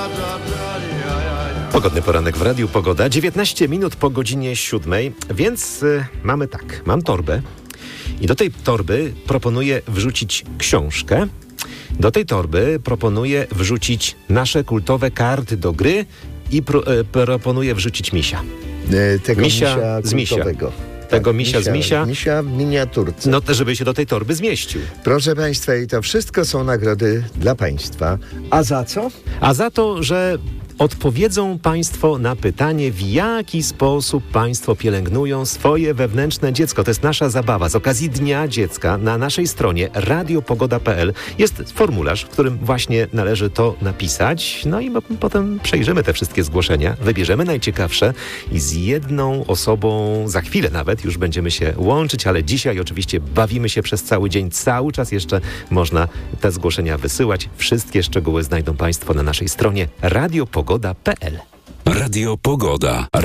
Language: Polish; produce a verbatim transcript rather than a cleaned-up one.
Pogodny poranek w Radiu Pogoda. dziewiętnaście minut po godzinie siódmej, więc y, mamy tak, mam torbę i do tej torby proponuję wrzucić książkę. Do tej torby proponuję wrzucić nasze kultowe karty do gry i pro, y, proponuję wrzucić misia. E, tego Misia misia z misia. kultowego. Tego Tak, misia z misia. Misia w miniaturce. No też, żeby się do tej torby zmieścił. Proszę Państwa, i to wszystko są nagrody dla Państwa. A za co? A za to, że odpowiedzą Państwo na pytanie, w jaki sposób Państwo pielęgnują swoje wewnętrzne dziecko. To jest nasza zabawa. Z okazji Dnia Dziecka na naszej stronie radio pogoda kropka p l jest formularz, w którym właśnie należy to napisać. No i potem przejrzymy te wszystkie zgłoszenia, wybierzemy najciekawsze i z jedną osobą za chwilę nawet już będziemy się łączyć, ale dzisiaj oczywiście bawimy się przez cały dzień. Cały czas jeszcze można te zgłoszenia wysyłać. Wszystkie szczegóły znajdą Państwo na naszej stronie radio pogoda kropka p l. Radio Pogoda.